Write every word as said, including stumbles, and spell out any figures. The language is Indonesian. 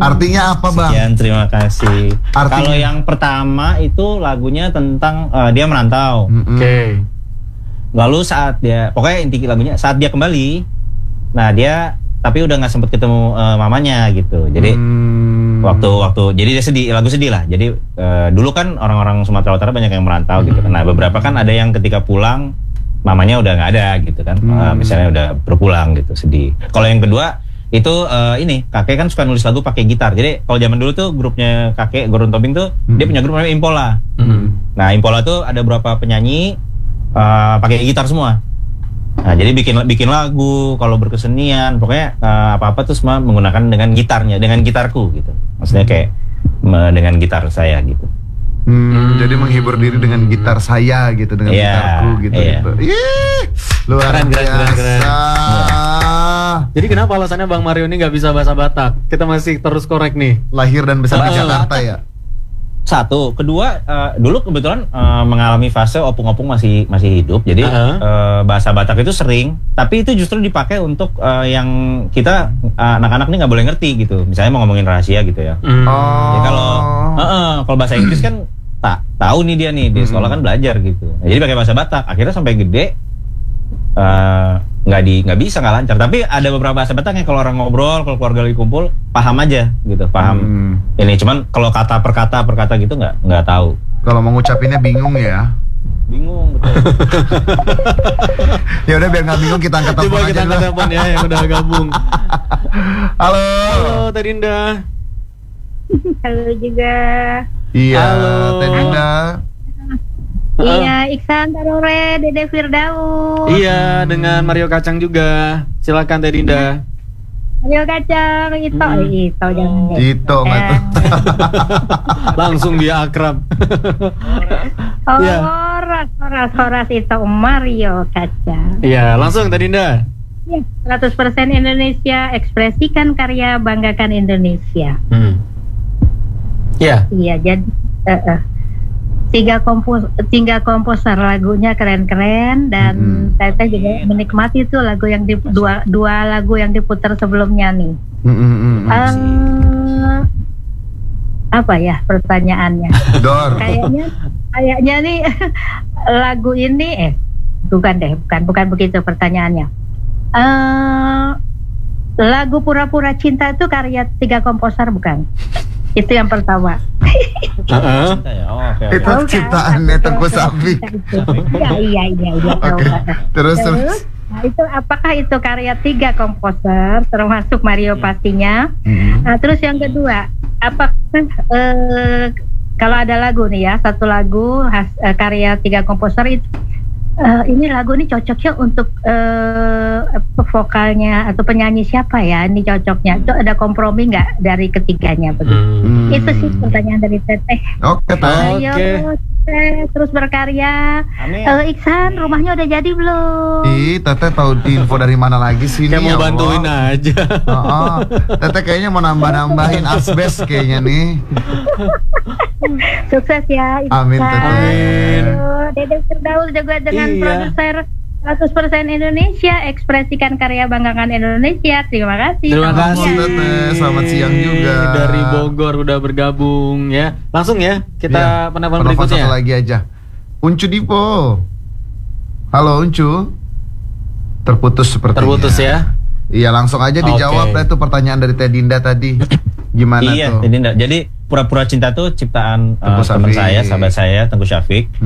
Artinya apa, Bang? Sekian, terima kasih. Artinya... Kalau yang pertama itu lagunya tentang uh, dia merantau. Mm-hmm. Oke. Okay. Lalu saat dia, pokoknya inti lagunya saat dia kembali, nah dia tapi udah nggak sempet ketemu uh, mamanya gitu. Jadi hmm. waktu-waktu, jadi dia sedih, lagu sedih lah. Jadi uh, dulu kan orang-orang Sumatera Utara banyak yang merantau hmm. gitu. Nah beberapa kan ada yang ketika pulang mamanya udah nggak ada gitu kan. Hmm. Uh, misalnya udah berpulang gitu, sedih. Kalau yang kedua itu uh, ini kakek kan suka nulis lagu pakai gitar. Jadi kalau zaman dulu tuh grupnya kakek Gurun Tobing tuh hmm. dia punya grup namanya Impola. Hmm. Nah Impola tuh ada beberapa penyanyi uh, pakai gitar semua. Nah, jadi bikin bikin lagu, kalau berkesenian, pokoknya uh, apa-apa tuh semua menggunakan dengan gitarnya, dengan gitarku gitu. Maksudnya kayak me, dengan gitar saya gitu. Hmm, hmm. Jadi menghibur diri dengan gitar saya gitu, dengan yeah, gitarku gitu. Yeah. gitu. Ih, luar keren, biasa. Keren, keren, keren. Jadi kenapa alasannya Bang Mario ini nggak bisa bahasa Batak? Kita masih terus korek nih. Lahir dan besar di Jakarta ya. Satu, kedua uh, dulu kebetulan uh, mengalami fase opung-opung masih masih hidup, jadi uh-huh. uh, bahasa Batak itu sering, tapi itu justru dipakai untuk uh, yang kita uh, anak-anak nih nggak boleh ngerti gitu, misalnya mau ngomongin rahasia gitu ya. Mm. Oh. Jadi kalau uh-uh, kalau bahasa Inggris kan tak tahu nih dia nih di sekolah kan belajar gitu, nah, jadi pakai bahasa Batak, akhirnya sampai gede nggak uh, di nggak bisa nggak lancar, tapi ada beberapa bahasa Batak yang kalau orang ngobrol, kalau keluarga lagi kumpul paham aja gitu, paham hmm. ini, cuman kalau kata per kata per kata gitu nggak nggak tahu. Kalau mau ngucapinnya bingung ya. Bingung betul. Ya udah biar nggak bingung kita angkat telepon aja. Coba kita angkat telepon ya yang udah gabung. Halo. Halo Teh Dinda. Halo juga. Iya, halo Teh Dinda. Iya, Iksan Tarore, Dede Firdaus. Iya, dengan Mario Kacang juga. Silakan Teh Dinda. Mario Kacang, Ito, hmm. Ito jangan. Ito nggak tuh. Langsung dia akrab. Oh, yeah. Horas, horas, horas itu Mario Kacang. Iya, langsung Teh Dinda. Ya, seratus persen Indonesia, ekspresikan karya, banggakan Indonesia. Hmm. Iya. Iya, jadi uh, uh. tiga kompos tiga komposer lagunya keren-keren dan mm-hmm. Teteh juga menikmati tuh lagu yang di, dua dua lagu yang diputar sebelumnya nih. Mm-hmm. Uh, apa ya pertanyaannya? Dor. Kayaknya kayaknya nih lagu ini eh bukan deh bukan bukan begitu pertanyaannya. Uh, lagu Pura-Pura Cinta itu karya tiga komposer bukan? Itu yang pertama. Uh-uh. Itu ciptaannya Tengku Safi. Iya iya iya iya. Okay. Terus terus. Nah, itu apakah itu karya tiga komposer termasuk Mario pastinya? Mm-hmm. Nah, terus yang kedua, apakah eh, kalau ada lagu nih ya, satu lagu has, eh, karya tiga komposer itu Uh, ini lagu ini cocoknya untuk uh, vokalnya atau penyanyi siapa ya? Ini cocoknya. Itu ada kompromi nggak dari ketiganya begitu? Hmm. Itu sih pertanyaan dari Teteh. Oke, Ayo Teteh terus berkarya. Uh, Iksan rumahnya udah jadi belum? Ih, Teteh tahu info dari mana lagi sih? Saya mau bantuin Allah. aja. Oh, oh. Teteh kayaknya mau nambah-nambahin asbes kayaknya nih. Sukses ya Iksan. Amin Teteh. Dede Firdaus juga dengan iya. Produser seratus persen Indonesia, ekspresikan karya, banggakan Indonesia. Terima kasih. Terima kasih Teteh. Selamat siang juga. Dari Bogor udah bergabung ya. Langsung ya kita ya, penelpon berikutnya. Satu lagi aja. Uncu Dipo. Halo Uncu. Terputus sepertinya. Terputus ya. Iya, langsung aja dijawab okay. Deh tuh pertanyaan dari Teh Dinda tadi. Gimana iya, tuh? Iya, Teh Dinda. Jadi Pura-Pura Cinta tuh ciptaan uh, teman saya, sahabat saya, Tengku Syafiq.